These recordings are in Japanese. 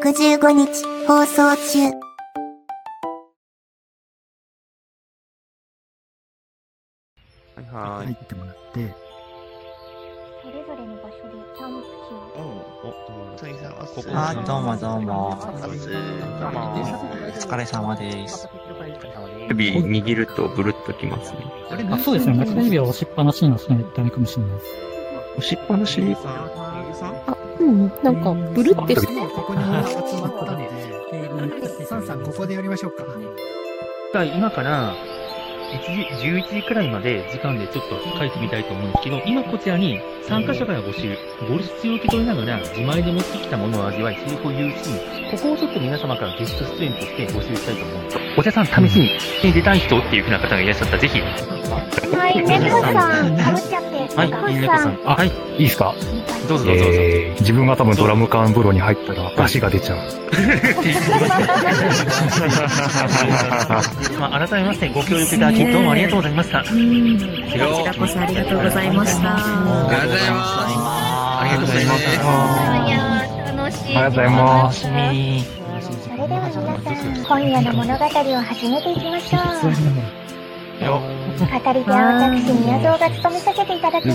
365日放送中。 入ってもらって、 それぞれの場所でキャンプ地を。 どうもどうも。お疲れ様です。 指握るとブルッときますね。 あ、そうですね。中指を押しっぱなしにはしないとダメかもしれないです。 押しっぱなしにあ、なんか、ブルってして。 ここに集まったので、サンさんここでやりましょうか。 今から、11時くらいまで時間でちょっと書いてみたいと思うんですけど、今こちらに参加者から募集、ボルシチを受け取りながら自前で持ってきたものを味わい、セリフを言うシーン、ここをちょっと皆様からゲスト出演として募集したいと思うんです。お茶さん、試しに出たい人っていう風な方がいらっしゃったら、ぜひ。 はい、猫さん、かぶっちゃって。 はい、猫さん。はい、いいですか？ どうぞどうぞ。 自分が多分ドラム缶風呂に入ったら出汁が出ちゃう。 改めましてご協力いただきどうもありがとうございました。こちらこそありがとうございました。 ありがとうございます。 ありがとうございました。 いやー、楽しい。 ありがとうございます。 それでは皆さん、今夜の物語を始めていきましょう。語り手は私、宮蔵が務めさせていただきます。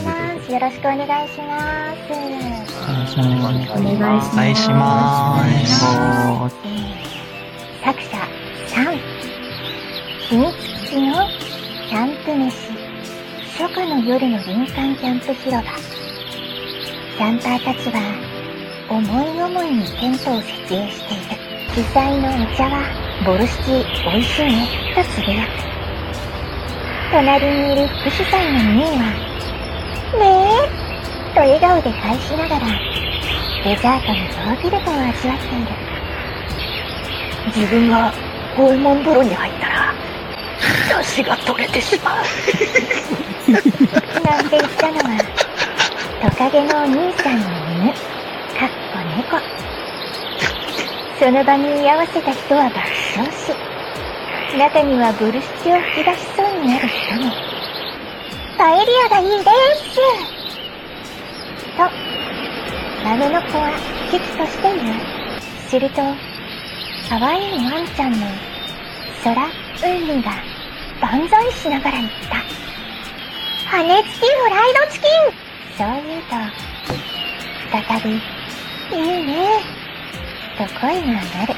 よろしくお願いします。 お願いします。 作者3、秘密基地のキャンプ飯、初夏の夜の林間キャンプ広場。キャンパーたちは思い思いにテントを設営している。主催のお茶はボルシチおいしいねとつぶやく。隣にいる副主催のミーはねえと笑顔で返しながらデザートのヨーグルトを味わっている。自分が訪問風呂に入ったら出汁が取れてしまうなんて言ったのはトカゲのお兄さんの犬かっこ猫。その場に居合わせた人は爆笑し、中にはブルシチを吹き出しそうになる人も。パエリアがいいですと豆の子は喜々としている。すると可愛いワンちゃんの空海が万歳しながら言った。羽根付きフライドチキン。そう言うと再びいいねと声が上がる。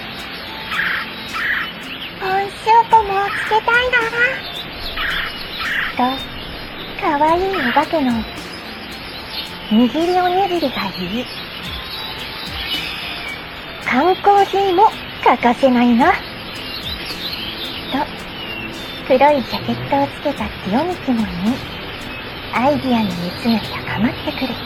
温州湖もつけたいなとかわいいお化けの握りおにぎりが言い、缶コーヒーも欠かせないなと黒いジャケットをつけたティオミキも言い、アイディアの熱が高まってくる。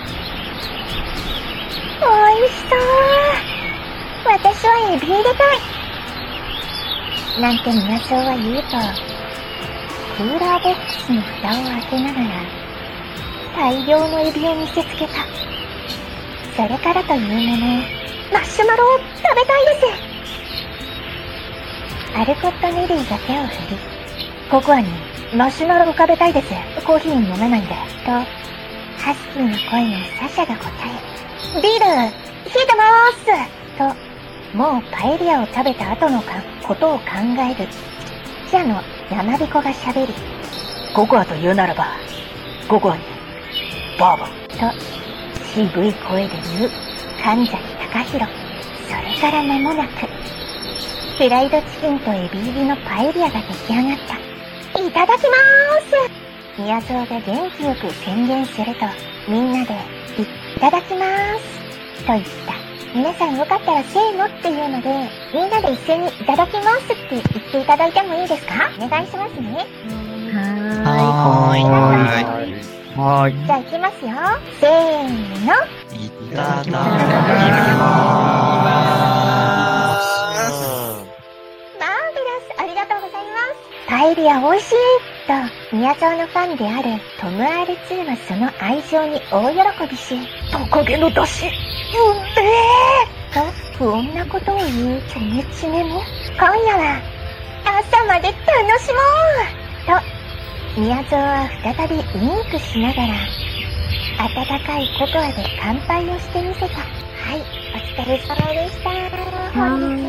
おいしそう。私はエビ入れたいなんて宮蔵は言うと、クーラーボックスの蓋を開けながら大量のエビを見せつけた。それからというもの、マッシュマロを食べたいです。アルコットネリーが手を振り、ココアにマッシュマロを食べたいです。コーヒー飲めないんでとハスキーの声のサシャが答え、ビール冷えてまーすともうパエリアを食べた後のことを考える記者の山彦が喋り、ココアと言うならばココアにバーボンと渋い声で言う神崎隆弘。それから間もなくフライドチキンとエビ入りのパエリアが出来上がった。いただきまーす。宮蔵が元気よく宣言すると、みんなでいただきまーすと言った。皆さんよかったらせーのっていうので、みんなで一緒にいただきますって言っていただいてもいいですか？お願いしますね。 はーい。 じゃあ行きますよ。せーの。 いただきます。 マーベラス、ありがとうございます。パエリア美味しいと、宮蔵のファンであるトム R2 はその愛情に大喜びし、トカゲの出汁、と不穏なことを言うチョメチメも、今夜は朝まで楽しもうと、宮蔵は再びウインクしながら温かいココアで乾杯をしてみせた。はい、お疲疲れ様でした。本日、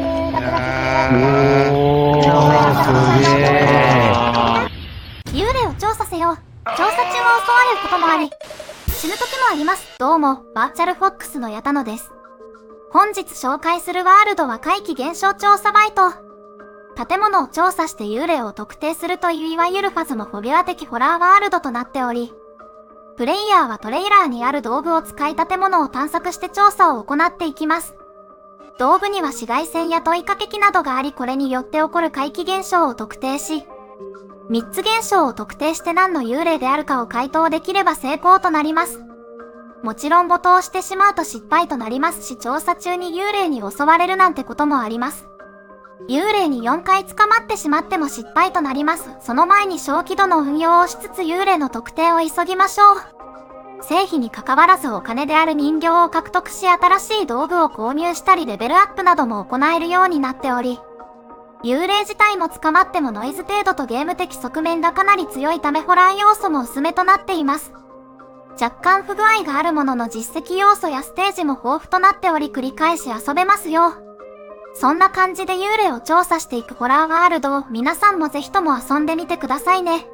幽霊を調査せよ。調査中は襲われることもあり、死ぬ時もあります。どうも、バーチャルフォックスの矢田野です。本日紹介するワールドは怪奇現象調査バイト。建物を調査して幽霊を特定するといういわゆるファズモフォビア的ホラーワールドとなっており、プレイヤーはトレーラーにある道具を使い建物を探索して調査を行っていきます。道具には紫外線や問いかけ機などがあり、これによって起こる怪奇現象を特定し、3つ現象を特定して何の幽霊であるかを回答できれば成功となります。もちろん没頭してしまうと失敗となりますし、調査中に幽霊に襲われるなんてこともあります。幽霊に4回捕まってしまっても失敗となります。その前に小気度の運用をしつつ幽霊の特定を急ぎましょう。成否に関わらずお金である人形を獲得し、新しい道具を購入したりレベルアップなども行えるようになっており、幽霊自体も捕まってもノイズ程度とゲーム的側面がかなり強いためホラー要素も薄めとなっています。若干不具合があるものの実績要素やステージも豊富となっており繰り返し遊べますよ。そんな感じで幽霊を調査していくホラーワールドを皆さんもぜひとも遊んでみてくださいね。